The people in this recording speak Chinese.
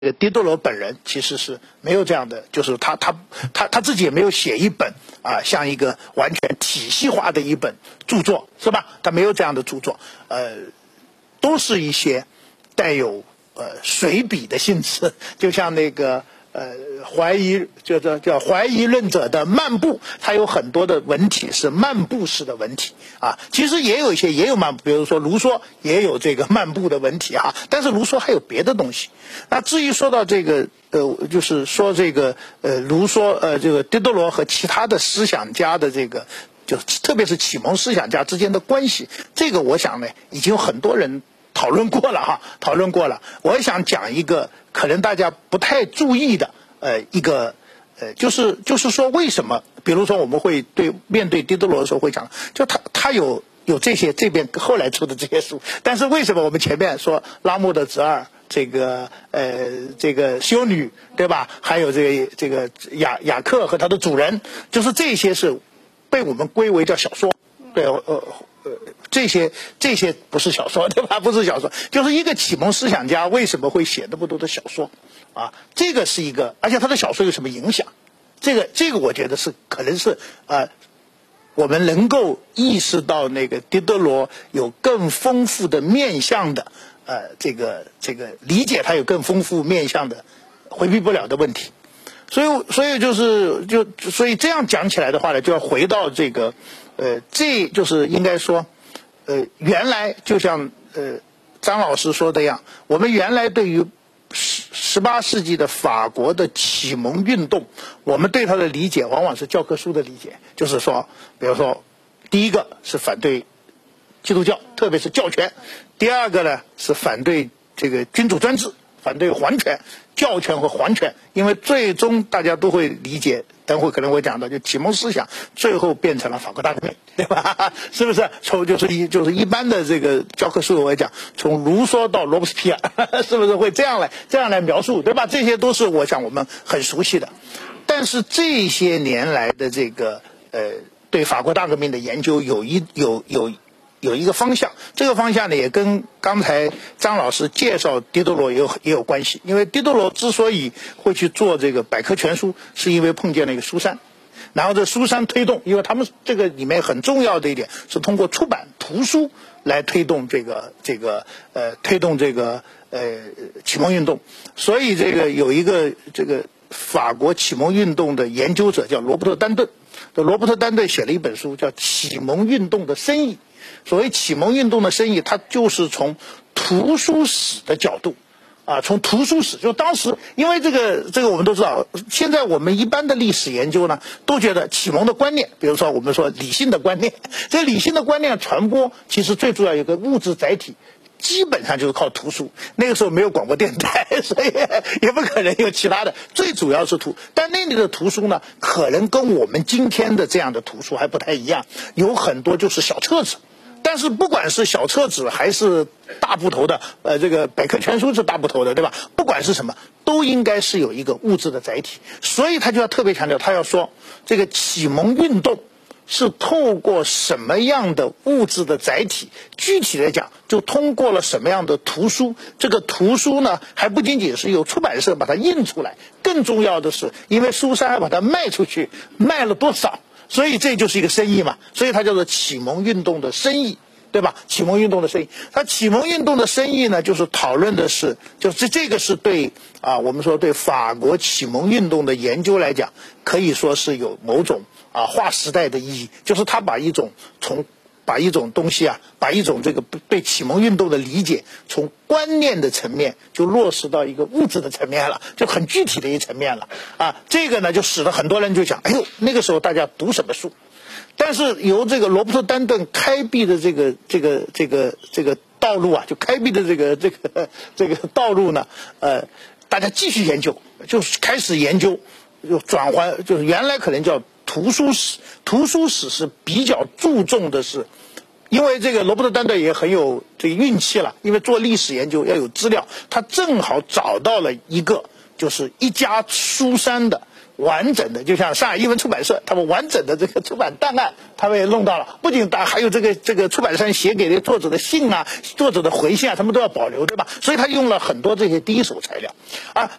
狄德罗本人其实是没有这样的，就是他自己也没有写一本像一个完全体系化的一本著作，是吧？他没有这样的著作，都是一些带有随笔的性质，就像那个怀疑叫怀疑论者的漫步，它有很多的文体是漫步式的文体其实也有一些也有漫步，比如说卢梭也有这个漫步的文体但是卢梭还有别的东西。那至于说到这个就是说这个卢梭这个狄德罗和其他的思想家的这个就特别是启蒙思想家之间的关系，这个我想呢已经有很多人讨论过了。我想讲一个可能大家不太注意的一个就是说为什么，比如说我们会面对狄德罗的时候会讲，就他有这边后来出的这些书，但是为什么我们前面说拉木的侄儿这个修女，对吧？还有这个雅克和他的主人，就是这些是被我们归为叫小说，对这些不是小说，对吧？不是小说，就是一个启蒙思想家为什么会写那么多的小说这个是一个，而且他的小说有什么影响？这个我觉得是可能是我们能够意识到那个狄德罗有更丰富的面向的这个理解他有更丰富面向的回避不了的问题。所以这样讲起来的话呢，就要回到这个这就是应该说原来就像张老师说的样，我们原来对于18世纪的法国的启蒙运动，我们对它的理解往往是教科书的理解，就是说比如说第一个是反对基督教，特别是教权；第二个呢是反对这个君主专制，反对皇权、教权和皇权，因为最终大家都会理解，等会可能会讲到，就启蒙思想最后变成了法国大革命，对吧？是不是？就是一般的这个教科书我会讲，从卢梭到罗伯斯皮尔，是不是会这样来描述，对吧？这些都是我想我们很熟悉的。但是这些年来的这个对法国大革命的研究有一个方向，这个方向呢也跟刚才张老师介绍狄德罗也有关系。因为狄德罗之所以会去做这个百科全书，是因为碰见了一个苏珊，然后这苏珊推动，因为他们这个里面很重要的一点是通过出版图书来推动启蒙运动，所以有一个法国启蒙运动的研究者叫罗伯特丹顿，罗伯特丹顿写了一本书叫《启蒙运动的深意》。所谓启蒙运动的深意，它就是从图书史的角度从图书史，就当时因为这个我们都知道，现在我们一般的历史研究呢，都觉得启蒙的观念，比如说我们说理性的观念，这理性的观念传播其实最主要有个物质载体，基本上就是靠图书。那个时候没有广播电台，所以也不可能有其他的，最主要是但那里的图书呢，可能跟我们今天的这样的图书还不太一样，有很多就是小册子。但是不管是小册子还是大部头的这个百科全书是大部头的，对吧？不管是什么，都应该是有一个物质的载体。所以他就要特别强调，他要说这个启蒙运动是透过什么样的物质的载体，具体来讲就通过了什么样的图书。这个图书呢还不仅仅是由出版社把它印出来，更重要的是因为苏珊还把它卖出去，卖了多少，所以这就是一个生意嘛，所以它叫做启蒙运动的生意，对吧？启蒙运动的生意，它启蒙运动的生意呢，就是讨论的是，就是这个是对我们说对法国启蒙运动的研究来讲，可以说是有某种划时代的意义，就是它把一种东西把一种这个对启蒙运动的理解，从观念的层面就落实到一个物质的层面了，就很具体的一层面了这个呢就使得很多人就想，哎呦，那个时候大家读什么书？但是由这个罗伯特丹顿开辟的这个道路就开辟的这个道路呢，大家继续研究，就是开始研究，就转换，就是原来可能叫图书史，图书史是比较注重的是，因为这个罗伯特丹顿也很有这个运气了，因为做历史研究要有资料，他正好找到了一个就是一家苏珊的完整的，就像上海译文出版社，他们完整的这个出版档案，他们也弄到了，不仅还有这个出版商写给这个作者的信啊，作者的回信啊，他们都要保留，对吧？所以他用了很多这些第一手材料。